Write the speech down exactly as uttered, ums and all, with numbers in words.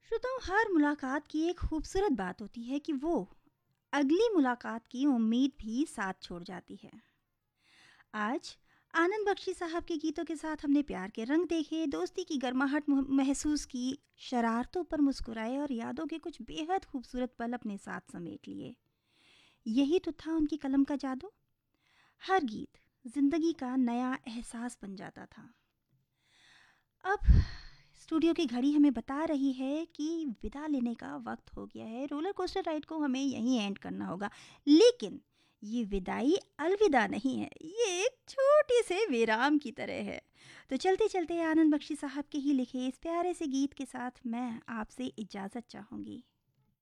श्रोताओं, हर मुलाकात की एक खूबसूरत बात होती है कि वो अगली मुलाकात की उम्मीद भी साथ छोड़ जाती है। आज आनंद बख्शी साहब के गीतों के साथ हमने प्यार के रंग देखे, दोस्ती की गर्माहट मह- महसूस की, शरारतों पर मुस्कुराए और यादों के कुछ बेहद खूबसूरत पल अपने साथ समेट लिए। यही तो था उनकी कलम का जादू। हर गीत जिंदगी का नया एहसास बन जाता था। अब स्टूडियो की घड़ी हमें बता रही है कि विदा लेने का वक्त हो गया है। रोलर कोस्टर राइड को हमें यहीं एंड करना होगा। लेकिन ये विदाई अलविदा नहीं है, ये एक छोटी से विराम की तरह है। तो चलते चलते आनंद बख्शी साहब के ही लिखे इस प्यारे से गीत के साथ मैं आपसे इजाज़त चाहूँगी।